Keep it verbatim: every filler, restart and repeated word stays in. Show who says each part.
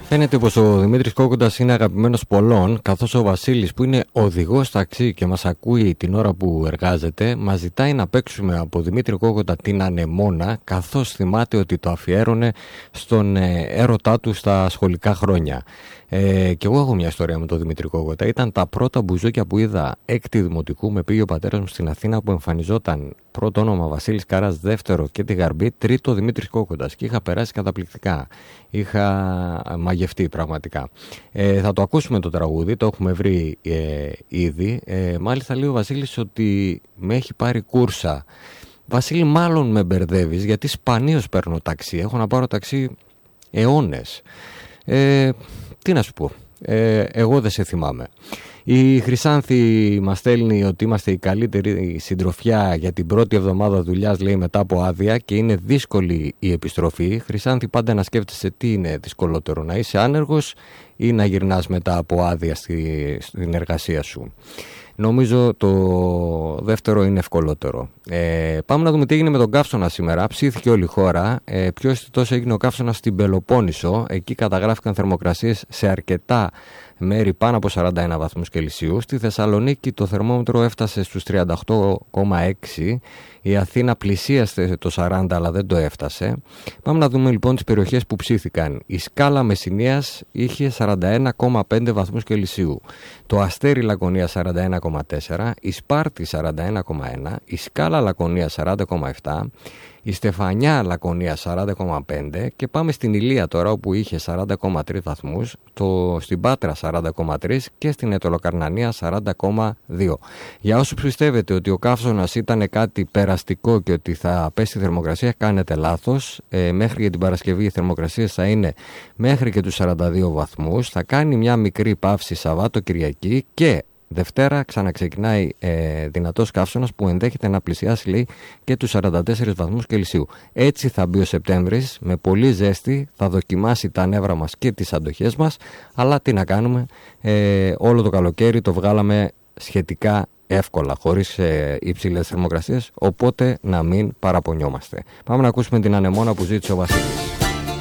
Speaker 1: Φαίνεται πως ο Δημήτρης Κόκοντας είναι αγαπημένος πολλών, καθώς ο Βασίλης, που είναι οδηγός ταξί και μας ακούει την ώρα που εργάζεται, μας ζητάει να παίξουμε από Δημήτρη Κόκοντα την Ανεμόνα, καθώς θυμάται ότι το αφιέρωνε στον έρωτά του στα σχολικά χρόνια. Ε, και εγώ έχω μια ιστορία με τον Δημήτρη Κόκοντα. Ήταν τα πρώτα μπουζούκια που είδα έκτη δημοτικού. Με πήγε ο πατέρας μου στην Αθήνα, που εμφανιζόταν πρώτο όνομα Βασίλης Καράς, δεύτερο και τη Γαρμπή, τρίτο Δημήτρης Κόκοντας. Και είχα περάσει καταπληκτικά. Είχα μαγευτεί πραγματικά. Ε, θα το ακούσουμε το τραγούδι, το έχουμε βρει ε, ήδη. Ε, μάλιστα λέει ο Βασίλης ότι με έχει πάρει κούρσα. Βασίλη, μάλλον με μπερδεύεις, γιατί σπανίως παίρνω ταξί. Έχω να πάρω ταξί αιώνες. Ε, τι να σου πω, ε, εγώ δεν σε θυμάμαι. Η Χρυσάνθη μας στέλνει ότι είμαστε η καλύτερη συντροφιά για την πρώτη εβδομάδα δουλειάς, λέει, μετά από άδεια, και είναι δύσκολη η επιστροφή. Χρυσάνθη, πάντα να σκέφτεσαι τι είναι δυσκολότερο, να είσαι άνεργος ή να γυρνάς μετά από άδεια στη, στην εργασία σου. Νομίζω το δεύτερο είναι ευκολότερο. Ε, πάμε να δούμε τι έγινε με τον καύσωνα σήμερα. Ψήθηκε όλη η χώρα. Ε, πιο αισθητός έγινε ο καύσωνας στην Πελοπόννησο. Εκεί καταγράφηκαν θερμοκρασίες σε αρκετά μέρη πάνω από σαράντα ένα βαθμούς Κελσίου. Στη Θεσσαλονίκη το θερμόμετρο έφτασε στους τριάντα οκτώ κόμμα έξι. Η Αθήνα πλησίασε το σαράντα, αλλά δεν το έφτασε. Πάμε να δούμε λοιπόν τις περιοχές που ψήθηκαν. Η Σκάλα Μεσσηνίας είχε σαράντα ένα κόμμα πέντε βαθμούς Κελσίου. Το Αστέρι Λακωνίας σαράντα ένα κόμμα τέσσερα. Η Σπάρτη σαράντα ένα κόμμα ένα. Η Σκάλα Λακωνίας σαράντα κόμμα επτά. Η Στεφανιά Λακωνία σαράντα κόμμα πέντε. Και πάμε στην Ηλία τώρα, όπου είχε σαράντα κόμμα τρία βαθμούς, το, στην Πάτρα σαράντα κόμμα τρία και στην Ετωλοκαρνανία σαράντα κόμμα δύο. Για όσους πιστεύετε ότι ο καύσωνας ήταν κάτι περαστικό και ότι θα πέσει η θερμοκρασία, κάνετε λάθος. Ε, μέχρι και την Παρασκευή οι θερμοκρασίες θα είναι μέχρι και τους σαράντα δύο βαθμούς. Θα κάνει μια μικρή παύση Σαββάτο Κυριακή και Δευτέρα ξαναξεκινάει ε, δυνατός καύσωνας που ενδέχεται να πλησιάσει, λέει, και τους σαράντα τέσσερις βαθμούς Κελσίου. Έτσι θα μπει ο Σεπτέμβρης με πολύ ζέστη, θα δοκιμάσει τα νεύρα μας και τις αντοχές μας, αλλά τι να κάνουμε, ε, όλο το καλοκαίρι το βγάλαμε σχετικά εύκολα, χωρίς ε, υψηλές θερμοκρασίες, οπότε να μην παραπονιόμαστε. Πάμε να ακούσουμε την Ανεμόνα που ζήτησε ο Βασίλης.